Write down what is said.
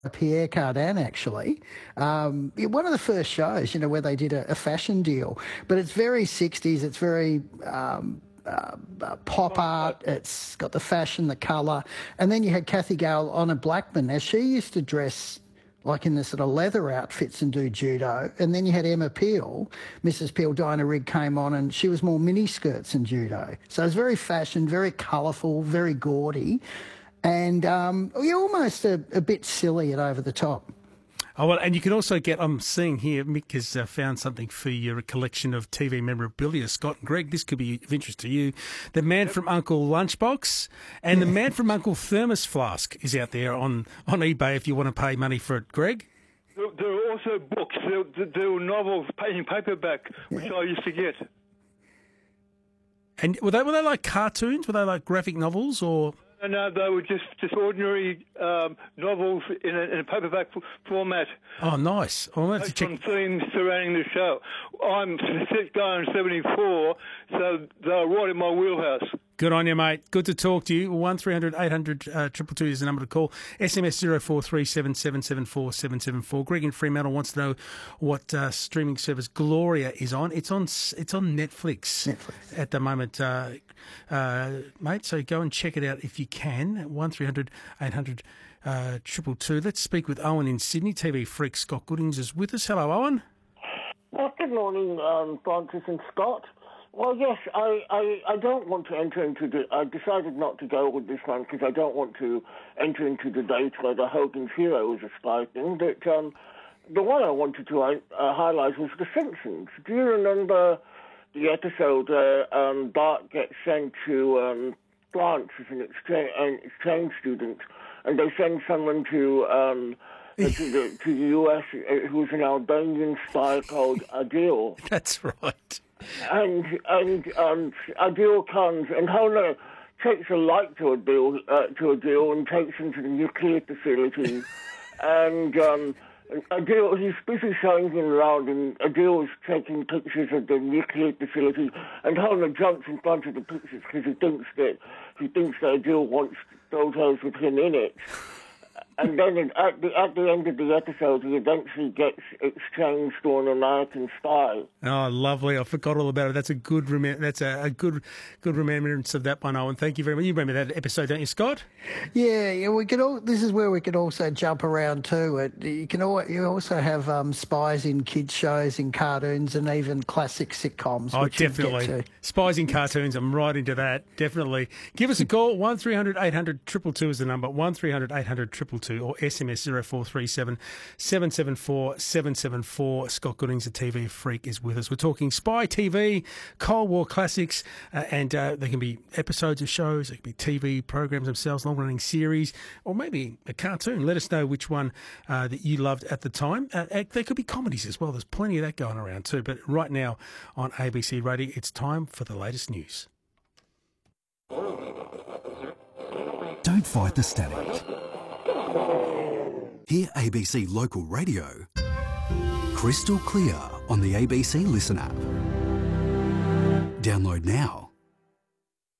Pierre Cardin, actually. One of the first shows, where they did a fashion deal. But it's very 60s. It's very pop art. It's got the fashion, the colour. And then you had Kathy Gale, Honor Blackman. Now, she used to dress like in the sort of leather outfits and do judo. And then you had Emma Peel, Mrs. Peel, Dinah Rigg came on, and she was more mini skirts and judo. So it was very fashion, very colourful, very gaudy. And you're almost a bit silly and over the top. Oh, well, and you can also get, I'm seeing here, Mick has found something for your collection of TV memorabilia. Scott and Greg, this could be of interest to you. The Man from Uncle Lunchbox and the Man from Uncle Thermos Flask is out there on eBay if you want to pay money for it, Greg. There are also books. There were novels in paperback, which I used to get. And were they like cartoons? Were they like graphic novels or...? No, they were just ordinary novels in a paperback format. Oh, nice. I'll have to check. Some themes surrounding the show. I'm going 74, so they're right in my wheelhouse. Good on you, mate. Good to talk to you. 1300 800 222 is the number to call. SMS 0437 774 774. Greg in Fremantle wants to know what streaming service Gloria is on. It's on Netflix at the moment, mate. So go and check it out if you can. 1300 800 222. Let's speak with Owen in Sydney. TV freak Scott Goodings is with us. Hello, Owen. Well, good morning, Francis and Scott. Well, yes, I don't want to enter into I decided not to go with this one because I don't want to enter into the debate whether Hogan's Hero is a spy thing. But the one I wanted to highlight was The Simpsons. Do you remember the episode where Bart gets sent to France as an exchange student, and they send someone to the US who's an Albanian spy called Adil? That's right. And Adil comes, and Homer takes a like to Adil and takes him to the nuclear facility. And Adil, he's busy showing him around, and Adil is taking pictures of the nuclear facility, and Homer jumps in front of the pictures because he thinks that Adil wants photos with him in it. And then at the end of the episode, he eventually gets exchanged to an American spy. Oh, lovely! I forgot all about it. That's a good That's a good remembrance of that one, Owen. Thank you very much. You remember that episode, don't you, Scott? Yeah. We could this is where we could also jump around too. You also have spies in kids shows, in cartoons, and even classic sitcoms. Oh, definitely. Spies in cartoons. I'm right into that. Definitely. Give us a call. 1300 800 222 is the number. 1300 800 222. Or SMS 0437 774 774. Scott Goodings, the TV freak, is with us. We're talking spy TV, Cold War classics, and there can be episodes of shows, there can be TV programs themselves, long-running series, or maybe a cartoon. Let us know which one that you loved at the time. There could be comedies as well. There's plenty of that going around too. But right now on ABC Radio, it's time for the latest news. Don't fight the static. Hear ABC Local Radio crystal clear on the ABC Listen app. Download now.